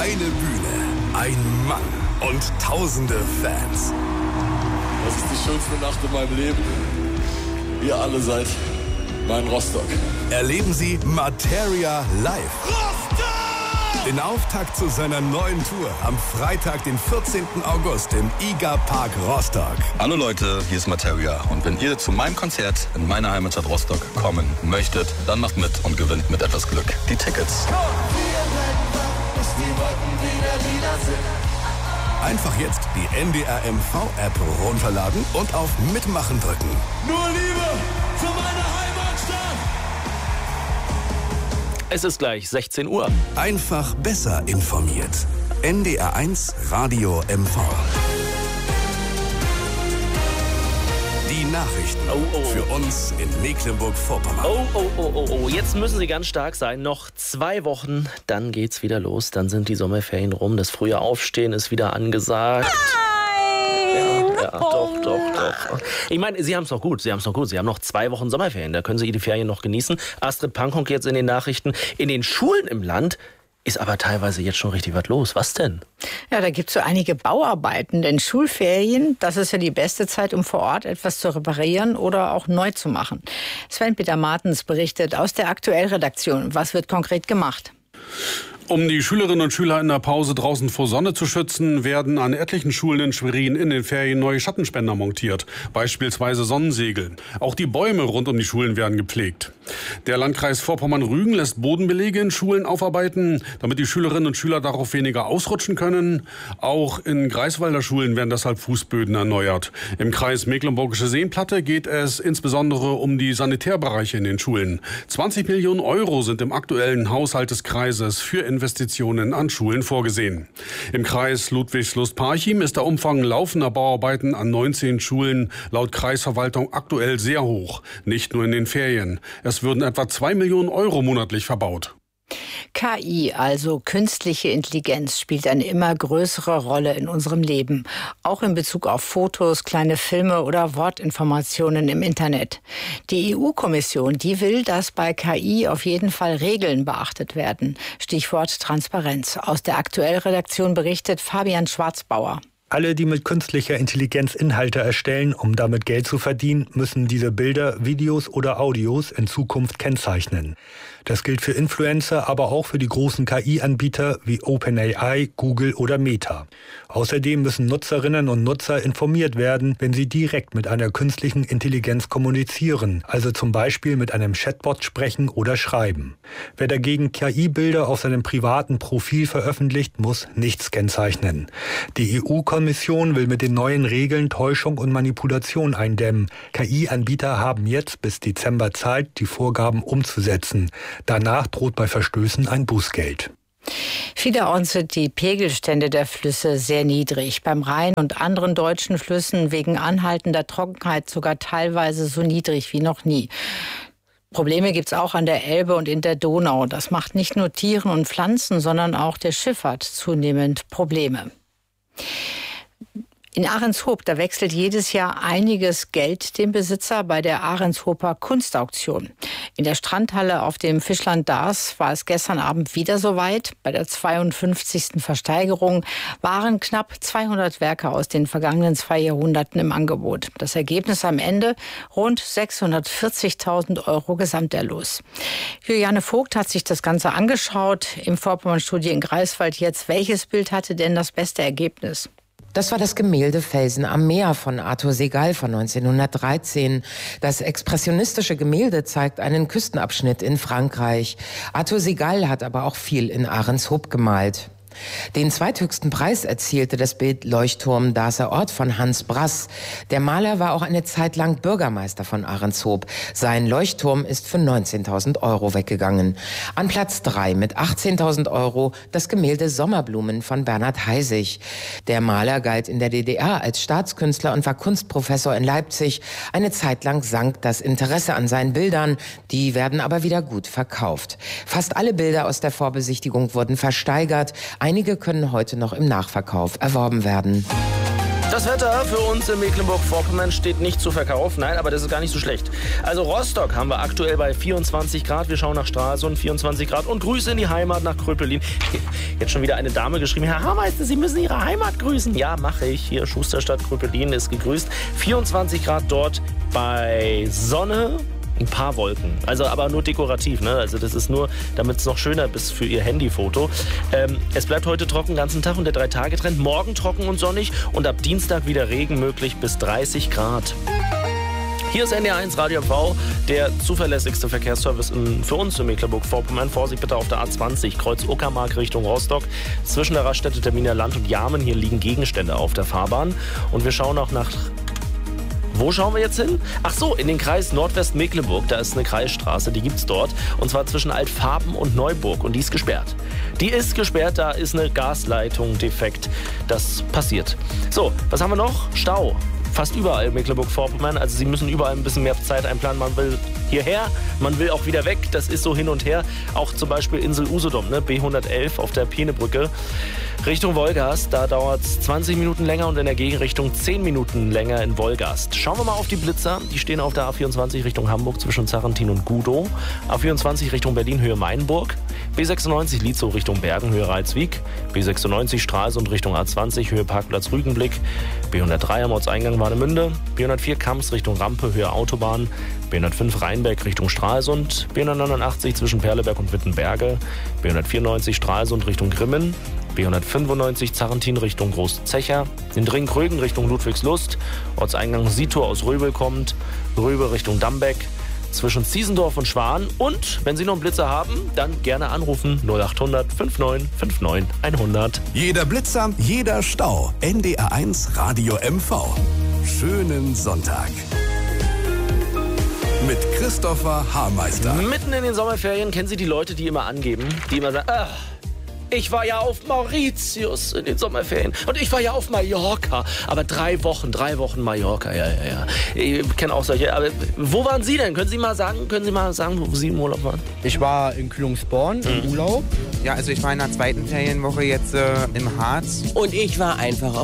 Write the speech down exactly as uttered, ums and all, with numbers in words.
Eine Bühne, ein Mann und tausende Fans. Das ist die schönste Nacht in meinem Leben. Ihr alle seid mein Rostock. Erleben Sie Materia live. Rostock! Den Auftakt zu seiner neuen Tour am Freitag, den vierzehnten August im I G A Park Rostock. Hallo Leute, hier ist Materia. Und wenn ihr zu meinem Konzert in meiner Heimatstadt Rostock kommen möchtet, dann macht mit und gewinnt mit etwas Glück die Tickets. Einfach jetzt die N D R M V-App runterladen und auf Mitmachen drücken. Nur Liebe für meine Heimatstadt! Es ist gleich sechzehn Uhr. Einfach besser informiert. N D R eins Radio M V. Die Nachrichten Oh, oh. für uns in Mecklenburg-Vorpommern. Oh, oh, oh, oh, oh. Jetzt müssen Sie ganz stark sein. Noch zwei Wochen, dann geht's wieder los. Dann sind die Sommerferien rum. Das frühe Aufstehen ist wieder angesagt. Nein! Ja, ja, doch, doch, doch. Ich meine, Sie haben es noch gut. Sie haben es noch gut. Sie haben noch zwei Wochen Sommerferien. Da können Sie die Ferien noch genießen. Astrid Pankow jetzt in den Nachrichten. In den Schulen im Land ist aber teilweise jetzt schon richtig was los. Was denn? Ja, da gibt es so einige Bauarbeiten, denn Schulferien, das ist ja die beste Zeit, um vor Ort etwas zu reparieren oder auch neu zu machen. Sven-Peter Martens berichtet aus der Aktuellredaktion. Was wird konkret gemacht? Um die Schülerinnen und Schüler in der Pause draußen vor Sonne zu schützen, werden an etlichen Schulen in Schwerin in den Ferien neue Schattenspender montiert, beispielsweise Sonnensegel. Auch die Bäume rund um die Schulen werden gepflegt. Der Landkreis Vorpommern-Rügen lässt Bodenbelege in Schulen aufarbeiten, damit die Schülerinnen und Schüler darauf weniger ausrutschen können. Auch in Greifswalder Schulen werden deshalb Fußböden erneuert. Im Kreis Mecklenburgische Seenplatte geht es insbesondere um die Sanitärbereiche in den Schulen. zwanzig Millionen Euro sind im aktuellen Haushalt des Kreises für Investitionen an Schulen vorgesehen. Im Kreis Ludwigslust-Parchim ist der Umfang laufender Bauarbeiten an neunzehn Schulen laut Kreisverwaltung aktuell sehr hoch. Nicht nur in den Ferien. Es würden etwa zwei Millionen Euro monatlich verbaut. K I, also künstliche Intelligenz, spielt eine immer größere Rolle in unserem Leben. Auch in Bezug auf Fotos, kleine Filme oder Wortinformationen im Internet. Die E U-Kommission, die will, dass bei K I auf jeden Fall Regeln beachtet werden. Stichwort Transparenz. Aus der Aktuellredaktion berichtet Fabian Schwarzbauer. Alle, die mit künstlicher Intelligenz Inhalte erstellen, um damit Geld zu verdienen, müssen diese Bilder, Videos oder Audios in Zukunft kennzeichnen. Das gilt für Influencer, aber auch für die großen K I-Anbieter wie OpenAI, Google oder Meta. Außerdem müssen Nutzerinnen und Nutzer informiert werden, wenn sie direkt mit einer künstlichen Intelligenz kommunizieren, also zum Beispiel mit einem Chatbot sprechen oder schreiben. Wer dagegen K I-Bilder auf seinem privaten Profil veröffentlicht, muss nichts kennzeichnen. Die E U-Kommission will mit den neuen Regeln Täuschung und Manipulation eindämmen. K I-Anbieter haben jetzt bis Dezember Zeit, die Vorgaben umzusetzen. Danach droht bei Verstößen ein Bußgeld. Vielerorts sind die Pegelstände der Flüsse sehr niedrig. Beim Rhein und anderen deutschen Flüssen wegen anhaltender Trockenheit sogar teilweise so niedrig wie noch nie. Probleme gibt es auch an der Elbe und in der Donau. Das macht nicht nur Tieren und Pflanzen, sondern auch der Schifffahrt zunehmend Probleme. In Ahrenshoop, da wechselt jedes Jahr einiges Geld dem Besitzer bei der Ahrenshoper Kunstauktion. In der Strandhalle auf dem Fischland Dars war es gestern Abend wieder soweit. Bei der zweiundfünfzigsten Versteigerung waren knapp zweihundert Werke aus den vergangenen zwei Jahrhunderten im Angebot. Das Ergebnis am Ende rund sechshundertvierzigtausend Euro Gesamterlös. Juliane Vogt hat sich das Ganze angeschaut. Im Vorpommern-Studio in Greifswald jetzt. Welches Bild hatte denn das beste Ergebnis? Das war das Gemälde Felsen am Meer von Arthur Segal von neunzehnhundertdreizehn. Das expressionistische Gemälde zeigt einen Küstenabschnitt in Frankreich. Arthur Segal hat aber auch viel in Ahrenshoop gemalt. Den zweithöchsten Preis erzielte das Bild Leuchtturm Darßer Ort von Hans Brass. Der Maler war auch eine Zeit lang Bürgermeister von Ahrenshoop. Sein Leuchtturm ist für neunzehntausend Euro weggegangen. An Platz drei mit achtzehntausend Euro das Gemälde Sommerblumen von Bernhard Heisig. Der Maler galt in der D D R als Staatskünstler und war Kunstprofessor in Leipzig. Eine Zeit lang sank das Interesse an seinen Bildern. Die werden aber wieder gut verkauft. Fast alle Bilder aus der Vorbesichtigung wurden versteigert. Einige können heute noch im Nachverkauf erworben werden. Das Wetter für uns in Mecklenburg-Vorpommern steht nicht zu verkaufen. Nein, aber das ist gar nicht so schlecht. Also Rostock haben wir aktuell bei vierundzwanzig Grad. Wir schauen nach Stralsund, vierundzwanzig Grad. Und Grüße in die Heimat nach Kröpelin. Jetzt schon wieder eine Dame geschrieben. Herr Haarmeister, Sie müssen Ihre Heimat grüßen. Ja, mache ich. Hier Schusterstadt Kröpelin ist gegrüßt. vierundzwanzig Grad dort bei Sonne. Ein paar Wolken, also aber nur dekorativ, ne? Also das ist nur, damit es noch schöner ist für Ihr Handyfoto. Ähm, es bleibt heute trocken den ganzen Tag und der drei-Tage-Trend. Morgen trocken und sonnig und ab Dienstag wieder Regen möglich bis dreißig Grad. Hier ist N D R eins Radio M V, der zuverlässigste Verkehrsservice in, für uns in Mecklenburg-Vorpommern. Vorsicht bitte auf der A zwanzig, Kreuz Uckermark Richtung Rostock. Zwischen der Raststätte Terminer Land und Jarmen, hier liegen Gegenstände auf der Fahrbahn. Und wir schauen auch nach... Wo schauen wir jetzt hin? Ach so, in den Kreis Nordwestmecklenburg. Da ist eine Kreisstraße, die gibt's dort. Und zwar zwischen Altfarben und Neuburg. Und die ist gesperrt. Die ist gesperrt, da ist eine Gasleitung defekt. Das passiert. So, was haben wir noch? Stau. Fast überall in Mecklenburg-Vorpommern. Also Sie müssen überall ein bisschen mehr Zeit einplanen. Man will hierher, man will auch wieder weg. Das ist so hin und her. Auch zum Beispiel Insel Usedom, ne? B hundertelf auf der Peenebrücke. Richtung Wolgast, da dauert es zwanzig Minuten länger und in der Gegenrichtung zehn Minuten länger in Wolgast. Schauen wir mal auf die Blitzer. Die stehen auf der A vierundzwanzig Richtung Hamburg zwischen Zarrentin und Gudow. A vierundzwanzig Richtung Berlin, Höhe Mainburg. B sechsundneunzig Lietzow Richtung Bergen, Höhe Reitswiek. B sechsundneunzig Stralsund Richtung A zwanzig, Höhe Parkplatz Rügenblick. B hundertdrei am Ortseingang Warnemünde. B hundertvier Kamps Richtung Rampe, Höhe Autobahn. B hundertfünf Rheinberg Richtung Stralsund. B hundertneunundachtzig zwischen Perleberg und Wittenberge. B hundertvierundneunzig Stralsund Richtung Grimmen. B hundertfünfundneunzig Zarrentin Richtung Großzecher. Den Ring Krögen Richtung Ludwigslust. Ortseingang Sietor aus Röbel kommt. Röbel Richtung Dambeck. Zwischen Ziesendorf und Schwan. Und wenn Sie noch einen Blitzer haben, dann gerne anrufen. null acht hundert neunundfünfzig neunundfünfzig hundert. Jeder Blitzer, jeder Stau. N D R eins Radio M V. Schönen Sonntag. Mit Christopher Haarmeister. Mitten in den Sommerferien kennen Sie die Leute, die immer angeben, die immer sagen, ach, ich war ja auf Mauritius in den Sommerferien und ich war ja auf Mallorca. Aber drei Wochen, drei Wochen Mallorca, ja, ja, ja. Ich kenne auch solche. Aber wo waren Sie denn? Können Sie mal sagen, können Sie mal sagen, wo Sie im Urlaub waren? Ich war in Kühlungsborn im Mhm. Urlaub. Ja, also ich war in der zweiten Ferienwoche jetzt äh, im Harz. Und ich war einfach auf